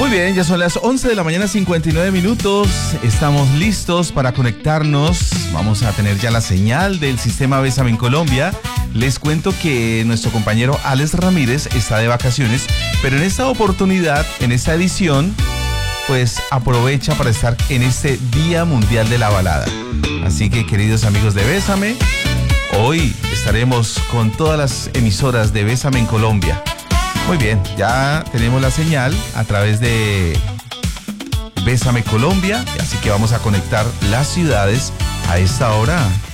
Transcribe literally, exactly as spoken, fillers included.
Muy bien, ya son las once de la mañana, cincuenta y nueve minutos. Estamos listos para conectarnos. Vamos a tener ya la señal del sistema Bésame en Colombia. Les cuento que nuestro compañero Alex Ramírez está de vacaciones, pero en esta oportunidad, en esta edición, pues aprovecha para estar en este Día Mundial de la Balada. Así que, queridos amigos de Bésame, hoy estaremos con todas las emisoras de Bésame en Colombia. Muy bien, ya tenemos la señal a través de Bésame Colombia, así que vamos a conectar las ciudades a esta hora.